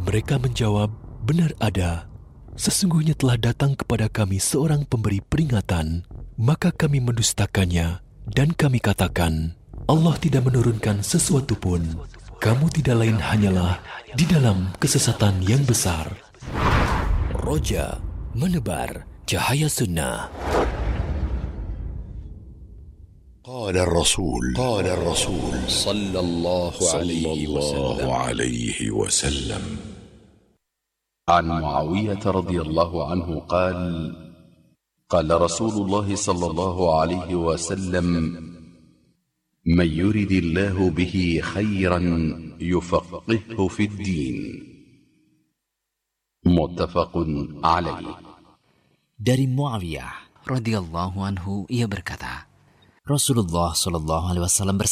Mereka menjawab, benar ada. Sesungguhnya telah datang kepada kami seorang pemberi peringatan, maka kami mendustakannya dan kami katakan, Allah tidak menurunkan sesuatu pun. Kamu tidak lain hanyalah di dalam kesesatan yang besar. Roja menebar cahaya sunnah. قال الرسول صلى الله عليه وسلم عن معاوية رضي الله عنه قال قال رسول الله صلى الله عليه وسلم من يرد الله به خيرا يفقهه في الدين. متفق عليه. Dari Muawiyah radhiyallahu anhu ia berkata, Rasulullah SAW